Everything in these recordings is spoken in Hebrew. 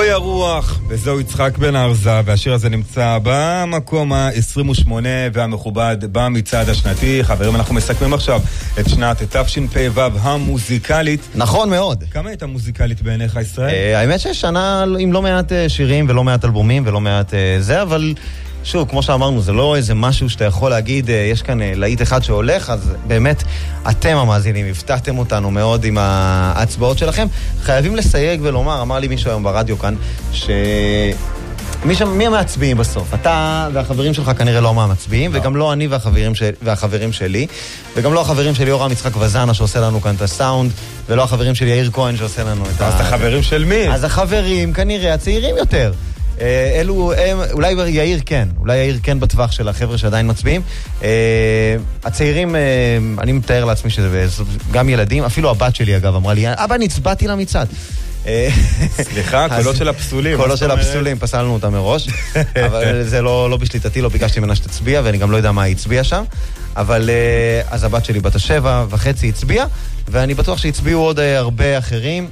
בואי הרוח, וזהו יצחק בן ארזה, והשיר הזה נמצא במקום ה-28 והמכובד במצעד השנתי. חברים, אנחנו מסכמים עכשיו את שנת תשפ"ו המוזיקלית. נכון מאוד. כמה הייתה מוזיקלית בעיניך ישראל? האמת ששנה עם לא מעט שירים ולא מעט אלבומים ולא מעט זה, אבל שוב, כמו שאמרנו, זה לא איזה משהו שאתה יכול להגיד, יש כאן להיט אחד שהולך, אז באמת, אתם המאזינים, הפתעתם אותנו מאוד עם ההצבעות שלכם. חייבים לסייג ולומר, אמר לי מישהו היום ברדיו כאן, מי המצביעים בסוף? אתה והחברים שלך כנראה לא מהמצביעים, וגם לא אני והחברים שלי, וגם לא החברים של יורם יצחק וזנה שעושה לנו כאן את הסאונד, ולא החברים של יאיר כהן שעושה לנו את אז החברים של מי? אז החברים כנראה הצעירים יותר. אלו הם, אולי יאיר כן בטווח של החבר'ה שעדיין מצביעים. הצעירים, אני מתאר לעצמי שזה גם ילדים, אפילו הבת שלי אגב אמרה לי, אבא נצבעתי למצעד. סליחה, קולות של הפסולים. קולות של הפסולים, פסלנו אותם מראש, אבל זה לא בשליטתי, לא ביקשתי ממנה שתצביע, ואני גם לא יודע מה היא הצביעה שם, אבל אז הבת שלי בת 7.5 הצביעה, ואני בטוח שהצביעו עוד הרבה אחרים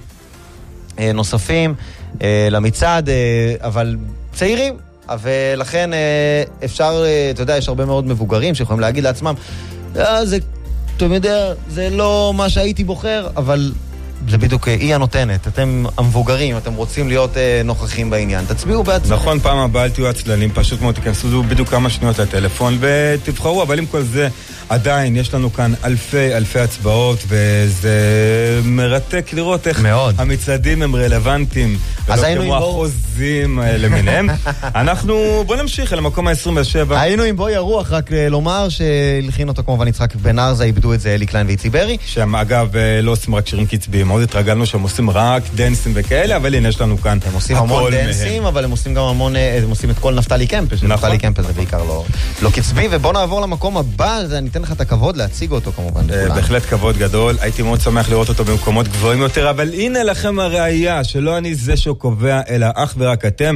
נוספים למצעד, אבל צעירים, ולכן אפשר, אתה יודע, יש הרבה מאוד מבוגרים שיכולים להגיד לעצמם, זה, אתה יודע, זה לא מה שהייתי בוחר, אבל זה בדיוק היא הנותנת. אתם המבוגרים, אתם רוצים להיות נוכחים בעניין, תצביעו בעצמם. נכון, פעם הבאה אל תהיו עצלנים, פשוט מאוד תיכנסו בדיוק כמה שניות לטלפון ותבחרו, אבל עם כל זה עדיין יש לנו כאן אלפי הצבעות, וזה מרתק לראות איך מאוד. המצעדים הם רלוונטיים, ולא כמו החוזים למיניהם. בוא נמשיך אל המקום ה-27. היינו עם בואי הרוח, רק לומר שהלחין אותו כמובן יצחק בן ארזה, איבדו את זה אלי קליין ואיצי ברי. שהם אגב לא עושים רק שירים קצביים, מאוד התרגלנו שהם עושים רק דנסים וכאלה, אבל הנה יש לנו כאן הם עושים המון דנסים, אבל הם עושים גם המון, הם עושים את כל נפתלי קמפ, נפתלי קמפ זה בעיקר לא קצבי, ובוא נעבור למקום הבא, אני אתן לך את הכבוד להציג אותו כמובן. בהחלט כבוד גדול, הייתי מאוד שמח לראות אותו במקומות גבוהים יותר, אבל הנה לכם הראייה, שלא אני זה שקובע, אלא אך ורק אתם.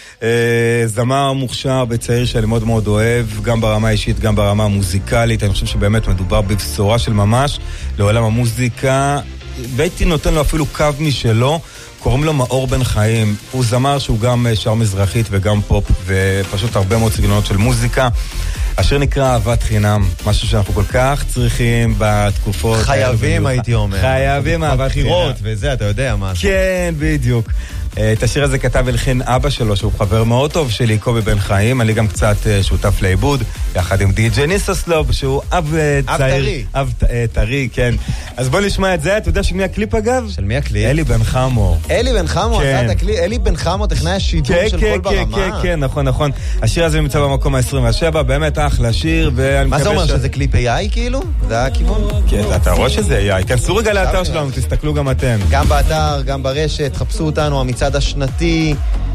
זמר מוכשר וצעיר שאני מאוד מאוד אוהב, גם ברמה האישית, גם ברמה המוזיקלית. אני חושב שבאמת מדובר בבשורה של ממש לעולם המוזיקה, והייתי נותן לו אפילו קו משלו. קוראים לו מאור בן חיים. הוא זמר שהוא גם שר מזרחית וגם פופ, ופשוט הרבה מאוד סגנונות של מוזיקה. השיר נקרא אהבת חינם, משהו שאנחנו כל כך צריכים בתקופות. חייבים, הייתי אומר. חייבים אהבת חינם. בחירות וזה, אתה יודע מה. כן, בדיוק. את השיר הזה כתב אלחין אבא שלו, שהוא חבר מאוד טוב שלי, קובי בן חיים. אני גם קצת שותף לאיבוד, יחד עם די.ג'יי ניסוסלוב, שהוא אב צעיר. אב טרי, כן. אז בוא נשמע את זה. אתה יודע של מי הקליפ אגב? של מי הקליפ? אלי בן חמו. אלי בן חמו, עשה את הקליפ. אלי בן חמו, טכנאי השידור של כל ברמה. כן, נכון. השיר הזה נמצא במקום ה-27, באמת אחלה שיר. מה זה אומר, שזה קליפ AI כאילו? זה הכיוון? כן, אתה רואה שזה AI. כנסו רגע לאתר שלנו, תסתכלו גם אתם. גם באתר, גם ברשת, חפשו אותנו, המצעד השנתי.